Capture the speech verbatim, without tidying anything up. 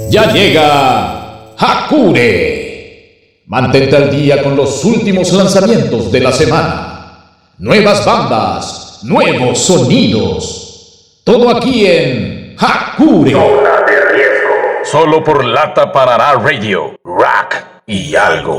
Ya llega Hakure. Mantente al día con los últimos lanzamientos de la semana. Nuevas bandas, nuevos sonidos. Todo aquí en Hakure. Zona de riesgo. Solo por Lata Parará Radio, Rock y algo.